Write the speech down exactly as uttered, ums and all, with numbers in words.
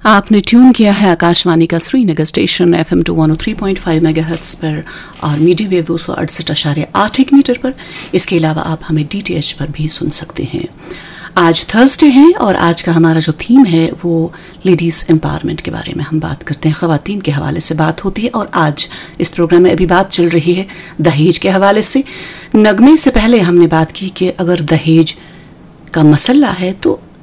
आपने ट्यून किया है आकाशवाणी का Srinagar station F M to one O three point five megahertz पर और मीडियम वेव दो सौ अड़सठ अशारिया आठ एक मीटर पर। इसके अलावा आप हमें डी टी एच पर भी सुन सकते हैं। आज थर्सडे है और आज का हमारा जो थीम है वो लेडीज़ एम्पावरमेंट के बारे में हम बात करते हैं। ख़वातीन के हवाले से बात होती है और आज इस प्रोग्राम में अभी बात चल रही है दहेज के हवाले से। नगमे से पहले हमने बात की कि अगर दहेज का मसला है तो